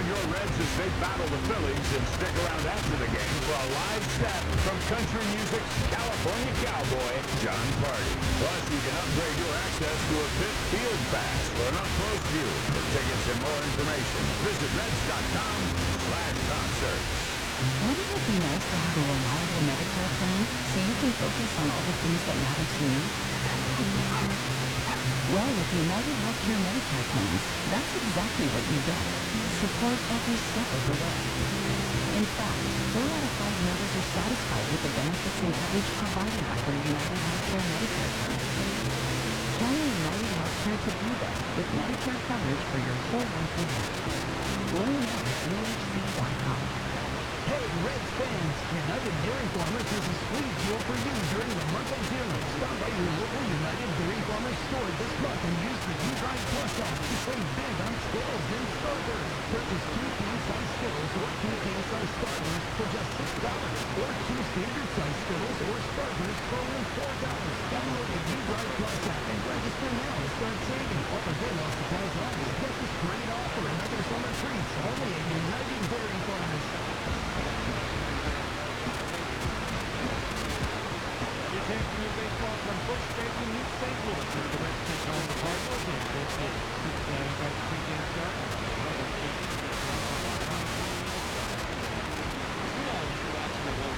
your Reds as they battle the Phillies and stick around after the game for a live set from country music's California cowboy, John Party. Plus, you can upgrade your access to a fifth field pass for an up-close view. For tickets and more information, visit Reds.com/concerts. Wouldn't it be nice to have a reliable Medicare plan so you can focus on all the things that matter to you? Well, with United Healthcare Medicare plans, that's exactly what you get. Support every step of the way. In fact, 4 out of 5 members are satisfied with the benefits and coverage provided by their United Healthcare Medicare plan. Join United Healthcare to be there with Medicare coverage for your whole life ahead. Learn more at UHC.com. Hey, Reds fans! United Dairy Farmers has a sweet deal for you during the month of June. Stop by your local United Dairy Farmers store this month and use the U-Drive Plus app to save big on Skittles and starters. Purchase 2 king-size Skittles or 2 king-size starters for just $6, or 2 standard-size Skittles or starters for only $4. Download the U-Drive Plus app and register now to start saving. Offer good while supplies last. Get this great offer and other summer treats only at United